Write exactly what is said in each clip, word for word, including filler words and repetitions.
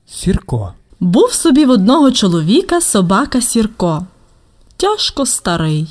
Сірко. Був собі в одного чоловіка собака Сірко. Тяжко старий.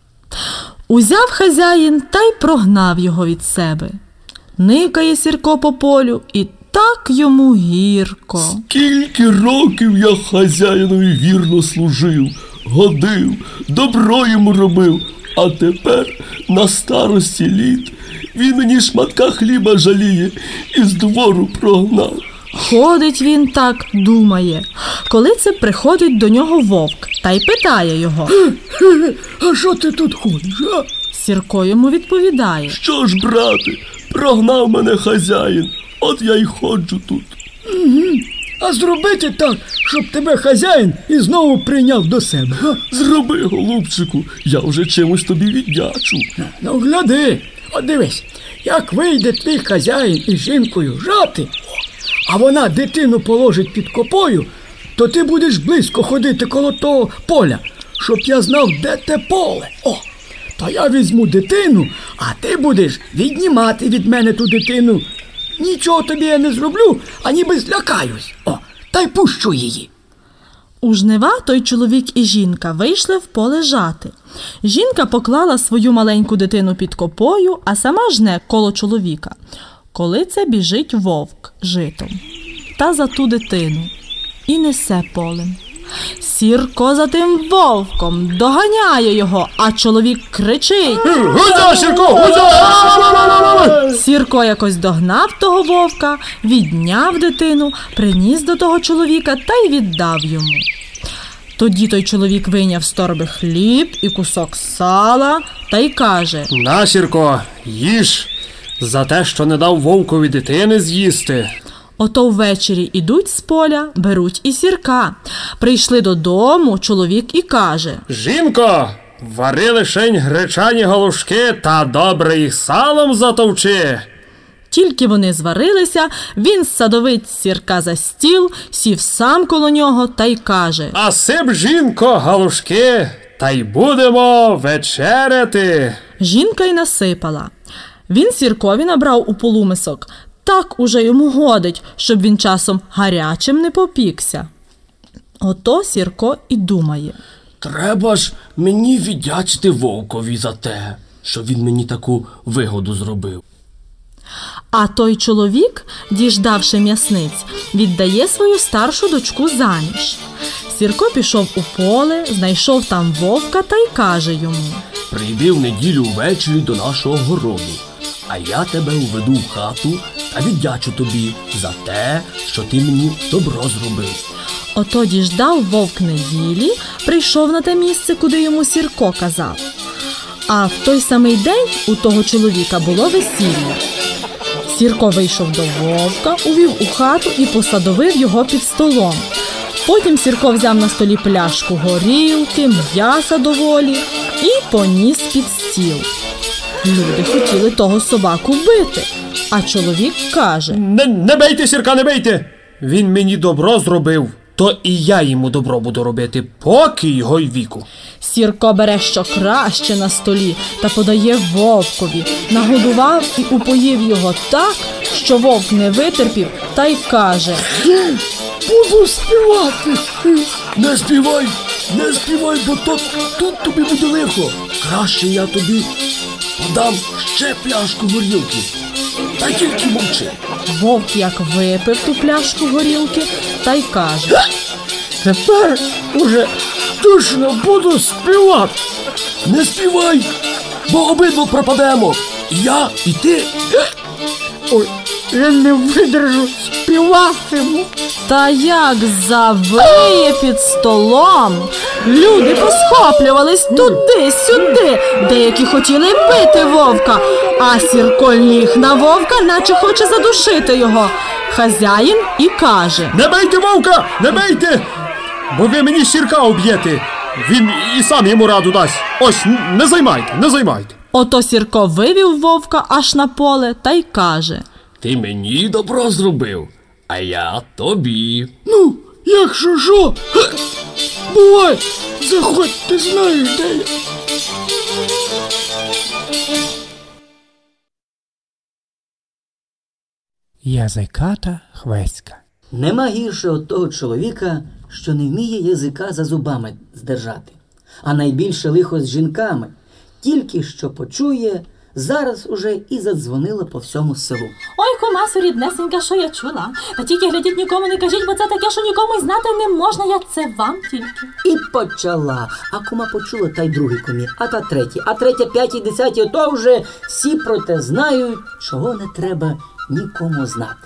Узяв хазяїн та й прогнав його від себе. Никає Сірко по полю, і так йому гірко. Скільки років я хазяїнові вірно служив, годив, добро йому робив, а тепер на старості літ він мені шматка хліба жаліє і з двору прогнав. Ходить він так, думає. Коли це приходить до нього вовк та й питає його: «А що ти тут ходиш, а?» Сірко йому відповідає: «Що ж, брате, прогнав мене хазяїн, от я й ходжу тут». Угу. А зробити так, щоб тебе хазяїн і знову прийняв до себе. А? Зроби, голубчику, я вже чимось тобі віддячу. Ну, гляди, от дивись, як вийде твій хазяїн із жінкою жати, а вона дитину положить під копою, то ти будеш близько ходити коло того поля, щоб я знав, де те поле. О, то я візьму дитину, а ти будеш віднімати від мене ту дитину. Нічого тобі я не зроблю, а ніби злякаюсь. О, та й пущу її. У жнива той чоловік і жінка вийшли в поле жати. Жінка поклала свою маленьку дитину під копою, а сама жне коло чоловіка. Коли це біжить вовк житом та за ту дитину і несе полем. Сірко за тим вовком доганяє його, а чоловік кричить: «Гудя, Сірко, гудя!» Сірко якось догнав того вовка, відняв дитину, приніс до того чоловіка та й віддав йому. Тоді той чоловік вийняв з торби хліб і кусок сала та й каже: «На, Сірко, їж, за те, що не дав вовкові дитини з'їсти». Ото ввечері ідуть з поля, беруть і Сірка. Прийшли додому, чоловік і каже: «Жінко, вари лишень гречані галушки та добре їх салом затовчи». Тільки вони зварилися, він садовить Сірка за стіл, сів сам коло нього та й каже: «А сип, жінко, галушки, та й будемо вечеряти». Жінка й насипала. Він Сіркові набрав у полумисок. Так уже йому годить, щоб він часом гарячим не попікся. Ото Сірко і думає: Треба ж мені віддячити вовкові за те, що він мені таку вигоду зробив. А той чоловік, діждавши м'ясниць, віддає свою старшу дочку заміж. Сірко пішов у поле, знайшов там вовка та й каже йому: «Прийди в неділю ввечері до нашого городу, а я тебе уведу в хату та віддячу тобі за те, що ти мені добро зробив». Ото діждав вовк неділі, прийшов на те місце, куди йому Сірко казав. А в той самий день у того чоловіка було весілля. Сірко вийшов до вовка, увів у хату і посадовив його під столом. Потім Сірко взяв на столі пляшку горілки, м'яса доволі і поніс під стіл. Люди хотіли того собаку бити, а чоловік каже: Не, не бейте, Сірка, не бейте! Він мені добро зробив, то і я йому добро буду робити, поки його й віку. Сірко бере що краще на столі та подає вовкові, нагодував і упоїв його так, що вовк не витерпів та й каже: Буду співати. Не співай, не співай, бо то, тут тобі буде лихо. Краще я тобі подам ще пляшку горілки. Та тільки мовчи. Вовк як випив ту пляшку горілки та й каже: Тепер уже точно буду співати. Не співай, бо обидва пропадемо. І я, і ти. Ой, я не видержу, співатиму. Та як завиє під столом. Люди посхоплювались туди-сюди, деякі хотіли бити вовка, а Сірко ліг на вовка, наче хоче задушити його. Хазяїн і каже: Не бейте вовка, не бейте, бо ви мені Сірка об'єте. Він і сам йому раду дасть. Ось, не займайте, не займайте. Ото Сірко вивів вовка аж на поле та й каже: Ти мені добро зробив, а я тобі. Ну, якщо що, бувай, заходь, ти знаєш, де я. Я зайката Хвеська. Нема гірше от того чоловіка, що не вміє язика за зубами здержати. А найбільше лихо з жінками. Тільки що почує, зараз уже і задзвонила по всьому селу. Ой, кумасу ріднесенька, що я чула. Та тільки глядіть, нікому не кажіть, бо це таке, що нікому й знати не можна, я це вам тільки. І почала. А кума почула, та й другий кумі, а та третій, а третя, п'ятій, десятій, то вже всі про те знають, чого не треба нікому знати.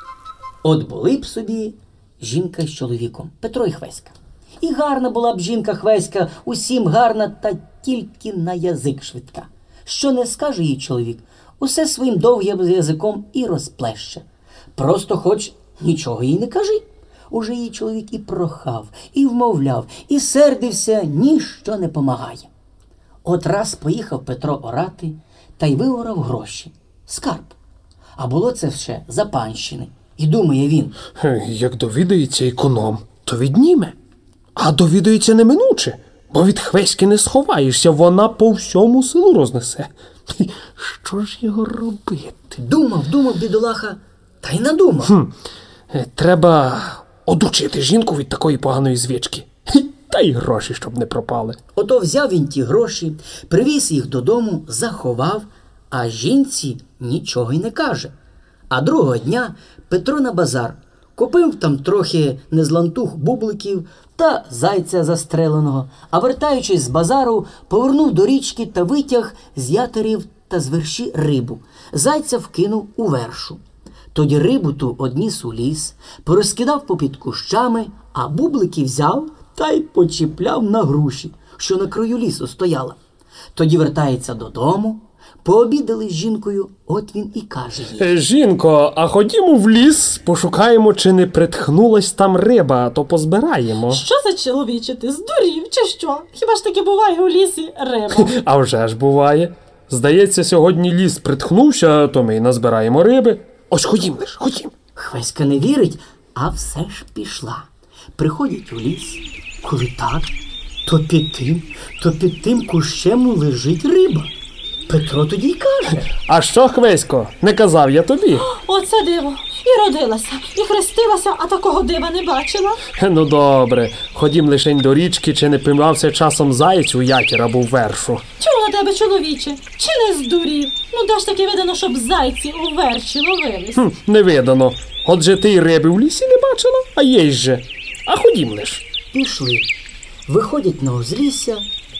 От були б собі жінка з чоловіком, Петро і Хвеська. І гарна була б жінка Хвеська, усім гарна, та тільки на язик швидка. Що не скаже їй чоловік, усе своїм довгим язиком і розплеще. Просто хоч нічого їй не кажи. Уже її чоловік і прохав, і вмовляв, і сердився, ніщо не помагає. От раз поїхав Петро орати, та й виорав гроші. Скарб. А було це ще за панщини. І думає він: Як довідається економ, то відніме. А довідається неминуче, бо від Хвеськи не сховаєшся, вона по всьому селу рознесе. Що ж його робити? думав, думав бідолаха, та й надумав. Хм, треба одучити жінку від такої поганої звички. Та й гроші, щоб не пропали. Ото взяв він ті гроші, привіз їх додому, заховав, а жінці нічого й не каже. А другого дня Петро на базар купив там трохи незлантух бубликів та зайця застреленого, а вертаючись з базару, повернув до річки та витяг з ятерів та з верші рибу. Зайця вкинув у вершу. Тоді рибу ту одніс у ліс, порозкидав попід кущами, а бублики взяв та й почіпляв на груші, що на краю лісу стояла. Тоді вертається додому, пообідали з жінкою, от він і каже їй: Е, Жінко, а ходімо в ліс, пошукаємо, чи не притхнулась там риба, а то позбираємо. Що за чоловіче, ти здурів чи що? Хіба ж таки буває у лісі риба? А вже ж буває. Здається, сьогодні ліс притхнувся, то ми й назбираємо риби. Ось ходім лиш, ходім. Хвеська не вірить, а все ж пішла. Приходять у ліс, коли так, то під тим, то під тим кущем лежить риба. Петро тоді й каже: А що, Хвесько, не казав я тобі? Оце диво. І родилася, і хрестилася, а такого дива не бачила. Ну добре, ходім лишень до річки, чи не примався часом заєць у ятір або в вершу. Чому на тебе, чоловіче? Чи не здурів? Ну де ж таки видано, щоб зайці у верші ловились? Хм, не видано. Отже ти й риби в лісі не бачила, а є же. А ходім лиш. пішли. Виходять на узлісся,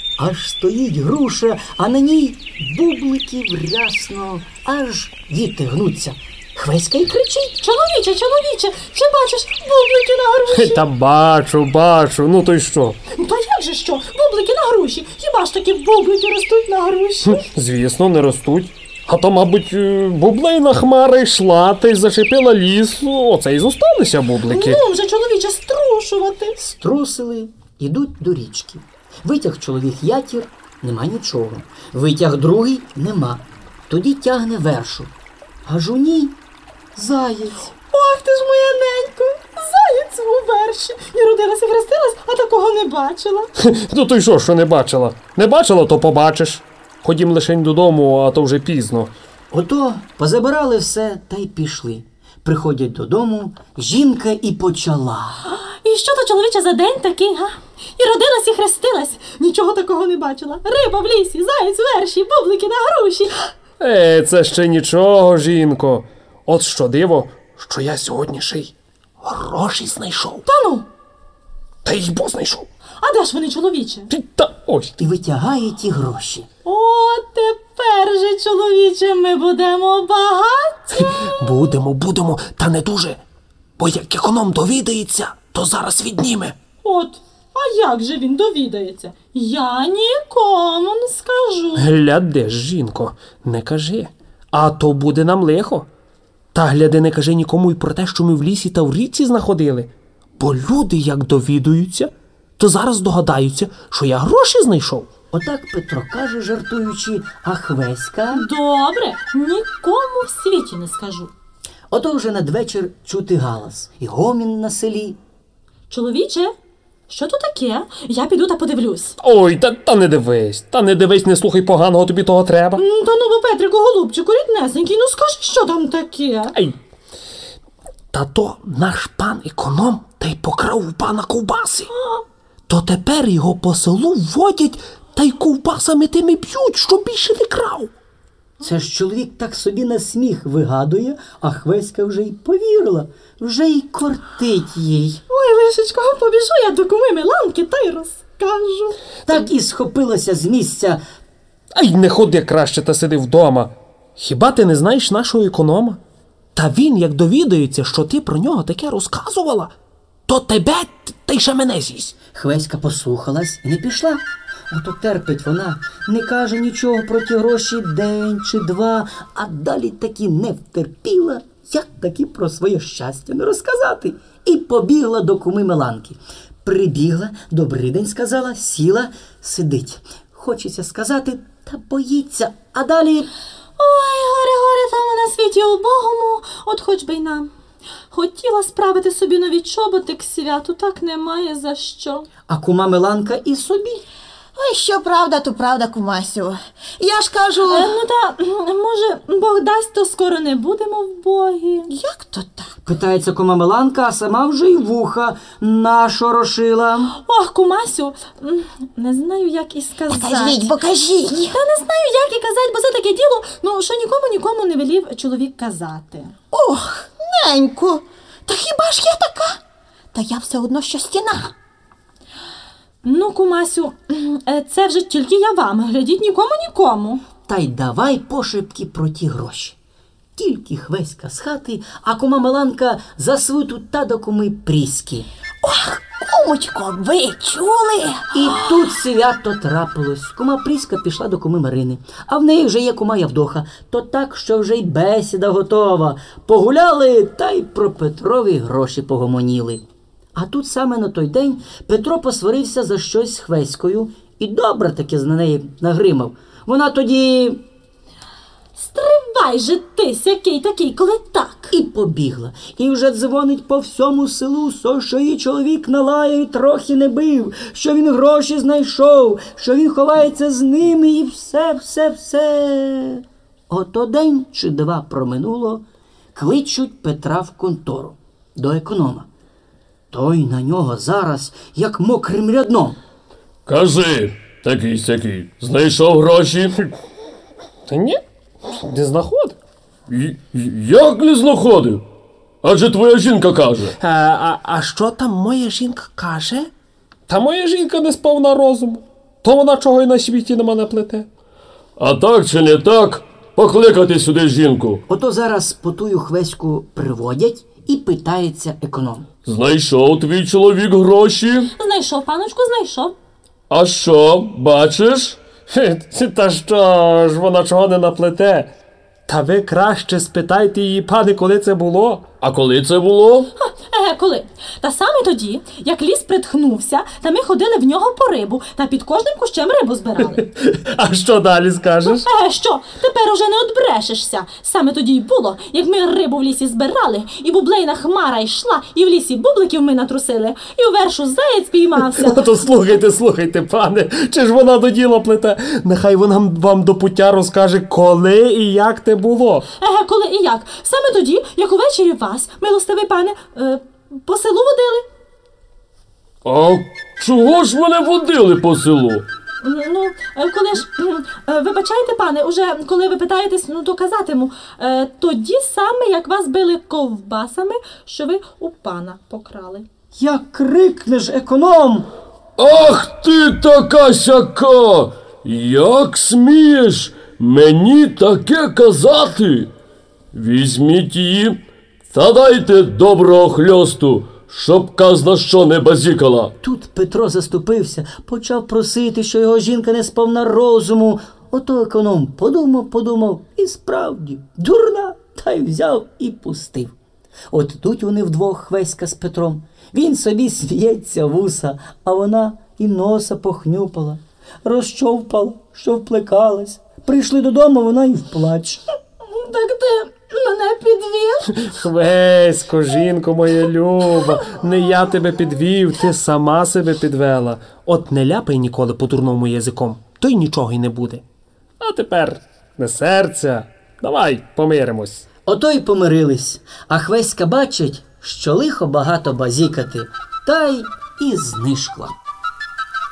аж стоїть груша, а на ній бубликів рясно, аж діти гнуться. Хвеська й кричить: Чоловіче, чоловіче, чи бачиш бублики на груші? Та бачу, бачу, ну то й що? Та як же що? Бублики на груші? Хіба ж таки бублики ростуть на груші? Звісно, не ростуть. А то, мабуть, бублейна хмара йшла, та й зачепила ліс, оце й зосталися бублики. Ну вже, чоловіче, струшувати. Струсили, ідуть до річки. Витяг чоловік ятір, нема нічого. Витяг другий, нема. Тоді тягне вершу. Аж у ній заєць. Ох ти ж моя ненько, заєць у верші. І родилась, і хрестилась, а такого не бачила. Ну то й що, що не бачила? Не бачила, то побачиш. Ходім лишень додому, а то вже пізно. Ото позабирали все та й пішли. Приходять додому, жінка і почала. І що то, чоловіче, за день такий, га? І родилась, і хрестилась. Нічого такого не бачила. Риба в лісі, заєць в верші, бублики на груші. Е, це ще нічого, жінко. От що диво, що я сьогодні ще й гроші знайшов. Та ну, Та й бо знайшов. а де ж вони, чоловіче? Ти, та ось. І витягає ті гроші. О, тепер же, чоловіче, ми будемо багаті. Будемо, будемо, та не дуже. Бо як економ довідається, то зараз відніме. От, а як же він довідається? Я нікому не скажу. Гляди ж, жінко, не кажи. А то буде нам лихо. Та гляди, не кажи нікому й про те, що ми в лісі та в річці знаходили. Бо люди, як довідуються, то зараз догадаються, що я гроші знайшов. Отак Петро каже, жартуючи, а Хвеська... Добре, нікому в світі не скажу. Ото вже надвечір чути галас і гомін на селі. Чоловіче, що то таке? Я піду та подивлюсь. Ой, та, та не дивись, та не дивись, не слухай поганого, тобі того треба. М, Та ну, бо, Петрику, голубчику, ріднесенький, ну скажи, що там таке? Ай, Та то наш пан економ та й покрав у пана ковбаси. То тепер його по селу водять та й ковбасами тими б'ють, щоб більше не крав. Це ж чоловік так собі на сміх вигадує, а Хвеська вже й повірила, вже й кортить їй. Ой, лишечко, побіжу я до куми Миланки та й розкажу. Так і схопилася з місця. Ай, не ходи краще та сиди вдома. Хіба ти не знаєш нашого економа? Та він, як довідається, що ти про нього таке розказувала, то тебе та й ще мене з'їсть. Хвеська послухалась і не пішла. Ото терпить вона, не каже нічого про ті гроші день чи два, а далі таки не втерпіла, як таки про своє щастя не розказати. І побігла до куми Миланки. Прибігла, добрий день сказала, сіла, сидить. Хочеться сказати, та боїться, а далі... Ой, горе-горе там на світі убогому, от хоч би й нам. Хотіла справити собі нові чоботи к святу, так немає за що. А кума Миланка і собі. Ой, що правда, то правда, кумасю. Я ж кажу... Е, ну та, може, Бог дасть, то скоро не будемо в Богі. Як то так? Питається кума Миланка, а сама вже й вуха нашорошила. Ох, кумасю, м, не знаю, як і сказати. Покажіть, покажіть. Та не знаю, як і казати, бо це таке діло, ну, що нікому нікому не велів чоловік казати. Ох, неньку, та хіба ж я така? Та я все одно, що стіна. Ну, кумасю, е, це вже тільки я вам, глядіть нікому нікому. Та й давай пошепки про ті гроші. Тільки Хвеська з хати, а кума Миланка за свиту та до куми Пріськи. Ох, кумочко, ви чули? І тут свято трапилось. Кума Пріська пішла до куми Марини, а в неї вже є кума Явдоха. То так, що вже й бесіда готова. Погуляли та й про Петрові гроші погомоніли. А тут саме на той день Петро посварився за щось з Хвеською і добре таки з на неї нагримав. Вона тоді... Стривай же ти, сякий такий, коли так. І побігла. І вже дзвонить по всьому селу, со що її чоловік налаяв і трохи не бив, що він гроші знайшов, що він ховається з ними і все, все, все. Ото день чи два проминуло, кличуть Петра в контору до економа. Той на нього зараз, як мокрим рядном. Кажи, такий сякий, знайшов гроші? Та ні, не знаходив. Й- Як не знаходив? Адже твоя жінка каже. А, а, а що там моя жінка каже? Та моя жінка не сповна розуму. То вона чого й на світі нема не плете. А так чи не так, покликати сюди жінку. Ото зараз по тую Хвеську приводять і питається економ. Знайшов твій чоловік гроші? Знайшов, паночку, знайшов. А що, бачиш? Хе, та що ж, вона чого не наплете? Та ви краще спитайте її, пане, коли це було. А коли це було? Еге, коли? Та саме тоді, як ліс притхнувся, та ми ходили в нього по рибу, та під кожним кущем рибу збирали. А що далі скажеш? Еге, що? Тепер уже не одбрешешся. Саме тоді й було, як ми рибу в лісі збирали, і бублейна хмара йшла, і в лісі бубликів ми натрусили, і у вершу заєць піймався. То слухайте, слухайте, пане, чи ж вона до діла плете? Нехай вона вам до пуття розкаже, коли і як те було. Еге, коли і як? Саме тоді, як увечері вас, милостивий пане, е, по селу водили. А чого ж мене водили по селу? Ну, е, коли ж, м, е, вибачайте, пане, уже коли ви питаєтесь, ну, то казатиму, е, тоді саме, як вас били ковбасами, що ви у пана покрали. Як крикнеш, економ! Ах ти така сяка! Як смієш мені таке казати? Візьміть її та дайте доброго хльосту, щоб казна що не базікала. Тут Петро заступився, почав просити, що його жінка не сповна розуму. Ото економ подумав, подумав, і справді, дурна, та й взяв і пустив. От тут вони вдвох, Хвеська з Петром. Він собі сміється вуса, а вона і носа похнюпала, розчовпала, що вплекалась. Прийшли додому, вона і вплач. Так ти мене підвів? Хвесько, жінко моя люба, не я тебе підвів, ти сама себе підвела. От не ляпай ніколи по-дурному язиком, то й нічого й не буде. А тепер не серця, давай помиримось. Ото й помирились, а Хвеська бачить, що лихо багато базікати, та й і знишкла.